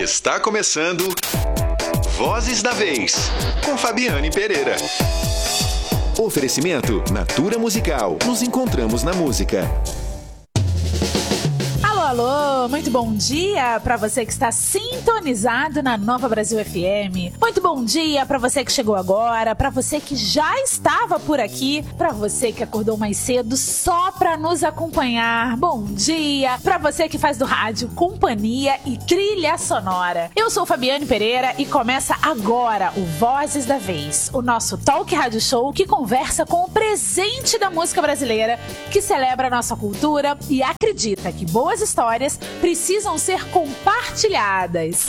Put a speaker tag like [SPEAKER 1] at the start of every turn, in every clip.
[SPEAKER 1] Está começando Vozes da Vez, com Fabiane Pereira. Oferecimento Natura Musical. Nos encontramos na música.
[SPEAKER 2] Alô, muito bom dia para você que está sintonizado na Nova Brasil FM. Muito bom dia para você que chegou agora, para você que já estava por aqui, para você que acordou mais cedo só para nos acompanhar. Bom dia para você que faz do rádio companhia e trilha sonora. Eu sou Fabiane Pereira e começa agora o Vozes da Vez, o nosso talk rádio show que conversa com o presente da música brasileira, que celebra a nossa cultura e acredita que boas histórias precisam ser compartilhadas.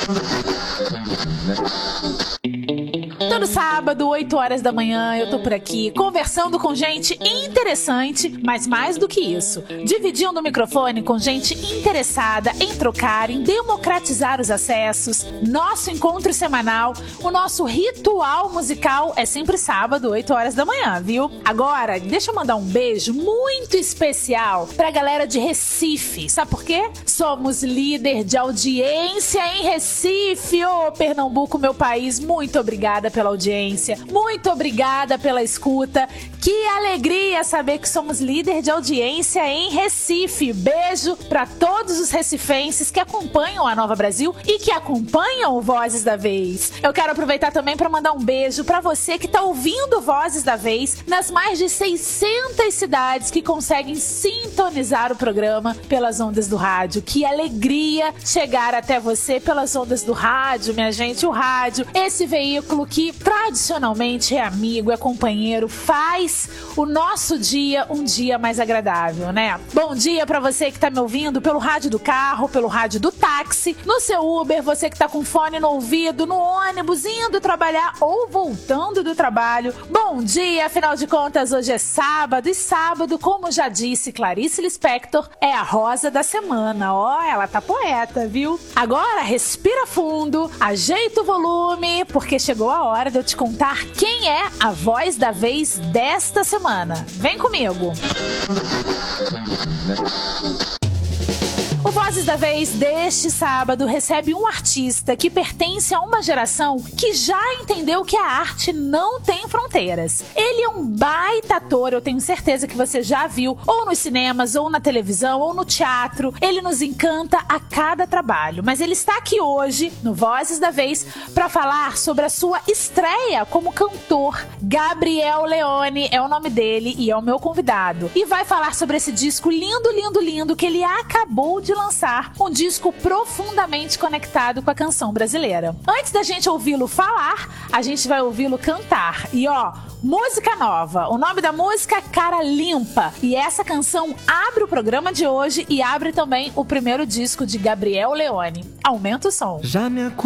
[SPEAKER 2] Todo sábado, 8 horas da manhã, eu tô por aqui conversando com gente interessante, mas mais do que isso, dividindo o microfone com gente interessada em trocar, em democratizar os acessos. Nosso encontro semanal, o nosso ritual musical é sempre sábado, 8 horas da manhã, viu? Agora, deixa eu mandar um beijo muito especial pra galera de Recife. Sabe por quê? Somos líder de audiência em Recife. Ô, Pernambuco, meu país, muito obrigada pela audiência, muito obrigada pela escuta. Que alegria saber que somos líder de audiência em Recife. Beijo para todos os recifenses que acompanham a Nova Brasil e que acompanham o Vozes da Vez. Eu quero aproveitar também para mandar um beijo para você que está ouvindo Vozes da Vez nas mais de 600 cidades que conseguem sintonizar o programa pelas ondas do rádio. Que alegria chegar até você pelas ondas do rádio, minha gente. O rádio, esse veículo que tradicionalmente é amigo, é companheiro, faz o nosso dia um dia mais agradável, né? Bom dia pra você que tá me ouvindo pelo rádio do carro, pelo rádio do táxi, no seu Uber, você que tá com fone no ouvido, no ônibus, indo trabalhar ou voltando do trabalho. Bom dia, afinal de contas, hoje é sábado, e sábado, como já disse Clarice Lispector, é a rosa da semana. Ó, ela tá poeta, viu? Agora, respira fundo, ajeita o volume, porque chegou a hora de eu te contar quem é a voz da vez desta semana. Vem comigo! O Vozes da Vez deste sábado recebe um artista que pertence a uma geração que já entendeu que a arte não tem fronteiras. Ele é um baita ator, eu tenho certeza que você já viu, ou nos cinemas, ou na televisão, ou no teatro. Ele nos encanta a cada trabalho, mas ele está aqui hoje, no Vozes da Vez, para falar sobre a sua estreia como cantor. Gabriel Leone é o nome dele e é o meu convidado. E vai falar sobre esse disco lindo, lindo, lindo que ele acabou de lançar, um disco profundamente conectado com a canção brasileira. Antes da gente ouvi-lo falar, a gente vai ouvi-lo cantar. E ó, música nova. O nome da música, Cara Limpa. E essa canção abre o programa de hoje e abre também o primeiro disco de Gabriel Leone. Aumenta o som.
[SPEAKER 3] Já me